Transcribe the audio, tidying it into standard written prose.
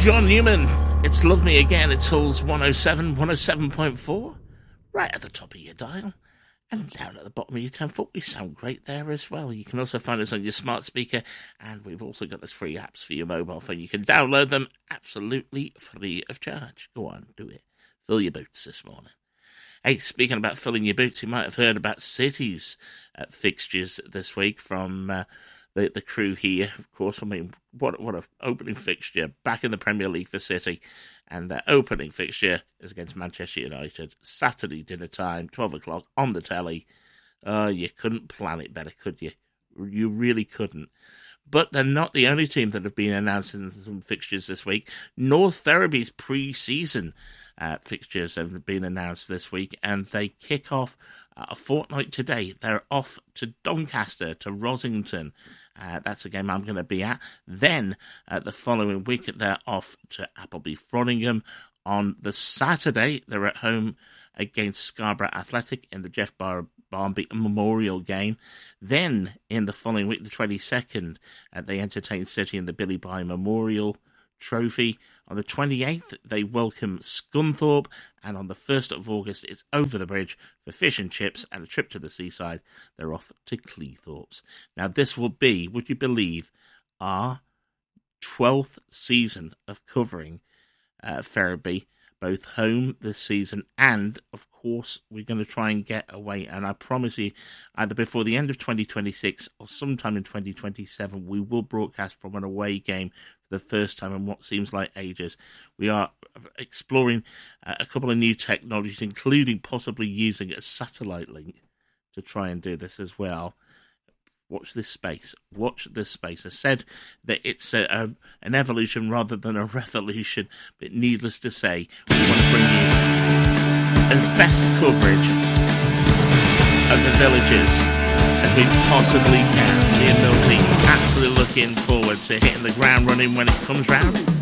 John Newman, it's Love Me Again. It's Hull's 107, 107.4, right at the top of your dial. And down at the bottom of your 10 foot, we sound great there as well. You can also find us on your smart speaker, and we've also got those free apps for your mobile phone. You can download them absolutely free of charge. Go on, do it. Fill your boots this morning. Hey, speaking about filling your boots, you might have heard about City's fixtures this week from the crew here. Of course, I mean, what an opening fixture back in the Premier League for City. And their opening fixture is against Manchester United. Saturday dinner time, 12 o'clock on the telly. You couldn't plan it better, could you? You really couldn't. But they're not the only team that have been announcing some fixtures this week. North Ferriby's pre-season fixtures have been announced this week, and they kick off a fortnight today. They're off to Doncaster, to Rosington. That's a game I'm going to be at. Then, the following week, they're off to Appleby Frodingham. On the Saturday, they're at home against Scarborough Athletic in the Jeff Barnby Memorial game. Then, in the following week, the 22nd, they entertain City in the Billy Bye Memorial Trophy. On the 28th, they welcome Scunthorpe, and on the 1st of August, it's over the bridge for fish and chips and a trip to the seaside. They're off to Cleethorpes. Now, this will be, would you believe, our 12th season of covering Ferriby, both home this season, and, of course, we're going to try and get away, and I promise you, either before the end of 2026 or sometime in 2027, we will broadcast from an away game the first time in what seems like ages. We are exploring a couple of new technologies, including possibly using a satellite link to try and do this as well. Watch this space. Watch this space. I said that it's an evolution rather than a revolution, but needless to say, we want to bring you the best coverage of the Villages as we possibly can. Me and Milty absolutely looking forward to hitting the ground running when it comes round.